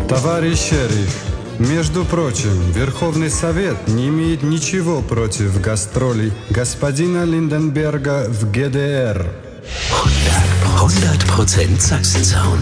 Товарищ шериф, между прочим, Верховный Совет не имеет ничего против гастролей господина Линденберга в ГДР. 100% Sachsen-Sound.